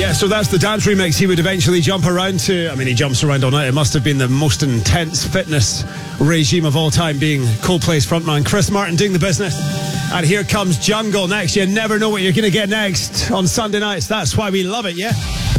Yeah, so that's the dance remix he would eventually jump around to. I mean, he jumps around all night. It must have been the most intense fitness regime of all time, being Coldplay's frontman Chris Martin doing the business. And here comes Jungle next. You never know what you're going to get next on Sunday nights. That's why we love it, yeah?